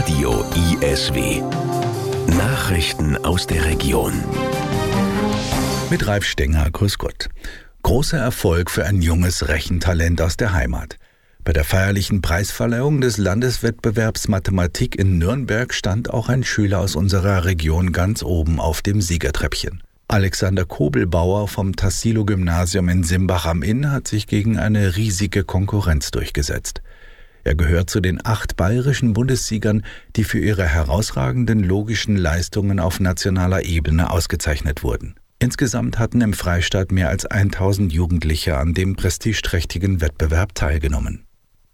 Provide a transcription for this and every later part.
Radio ISW. Nachrichten aus der Region. Mit Ralf Stenger, grüß Gott. Großer Erfolg für ein junges Rechentalent aus der Heimat. Bei der feierlichen Preisverleihung des Landeswettbewerbs Mathematik in Nürnberg stand auch ein Schüler aus unserer Region ganz oben auf dem Siegertreppchen. Alexander Kobelbauer vom Tassilo-Gymnasium in Simbach am Inn hat sich gegen eine riesige Konkurrenz durchgesetzt. Er gehört zu den 8 bayerischen Bundessiegern, die für ihre herausragenden logischen Leistungen auf nationaler Ebene ausgezeichnet wurden. Insgesamt hatten im Freistaat mehr als 1000 Jugendliche an dem prestigeträchtigen Wettbewerb teilgenommen.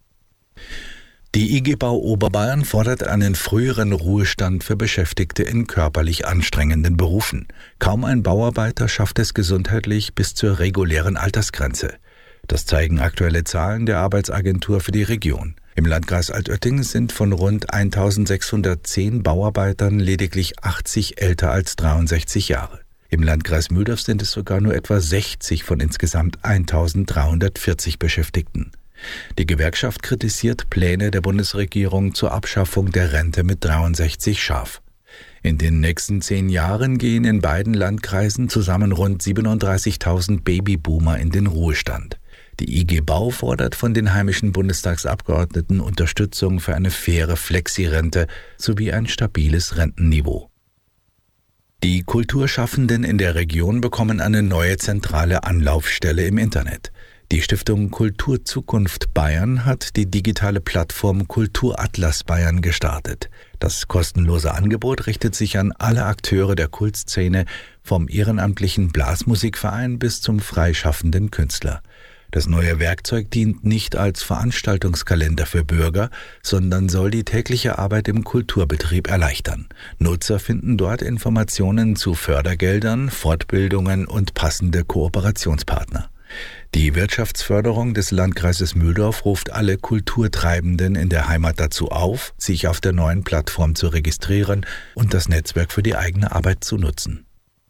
Die IG Bau Oberbayern fordert einen früheren Ruhestand für Beschäftigte in körperlich anstrengenden Berufen. Kaum ein Bauarbeiter schafft es gesundheitlich bis zur regulären Altersgrenze. Das zeigen aktuelle Zahlen der Arbeitsagentur für die Region. Im Landkreis Altötting sind von rund 1610 Bauarbeitern lediglich 80 älter als 63 Jahre. Im Landkreis Mühldorf sind es sogar nur etwa 60 von insgesamt 1340 Beschäftigten. Die Gewerkschaft kritisiert Pläne der Bundesregierung zur Abschaffung der Rente mit 63 scharf. In den nächsten 10 Jahren gehen in beiden Landkreisen zusammen rund 37.000 Babyboomer in den Ruhestand. Die IG Bau fordert von den heimischen Bundestagsabgeordneten Unterstützung für eine faire Flexirente sowie ein stabiles Rentenniveau. Die Kulturschaffenden in der Region bekommen eine neue zentrale Anlaufstelle im Internet. Die Stiftung Kultur Zukunft Bayern hat die digitale Plattform Kulturatlas Bayern gestartet. Das kostenlose Angebot richtet sich an alle Akteure der Kultszene, vom ehrenamtlichen Blasmusikverein bis zum freischaffenden Künstler. Das neue Werkzeug dient nicht als Veranstaltungskalender für Bürger, sondern soll die tägliche Arbeit im Kulturbetrieb erleichtern. Nutzer finden dort Informationen zu Fördergeldern, Fortbildungen und passende Kooperationspartner. Die Wirtschaftsförderung des Landkreises Mühldorf ruft alle Kulturtreibenden in der Heimat dazu auf, sich auf der neuen Plattform zu registrieren und das Netzwerk für die eigene Arbeit zu nutzen.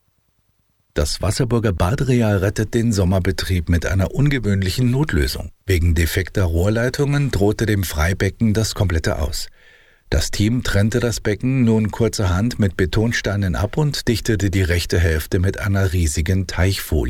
Das Wasserburger Badreal rettet den Sommerbetrieb mit einer ungewöhnlichen Notlösung. Wegen defekter Rohrleitungen drohte dem Freibecken das komplette Aus. Das Team trennte das Becken nun kurzerhand mit Betonsteinen ab und dichtete die rechte Hälfte mit einer riesigen Teichfolie.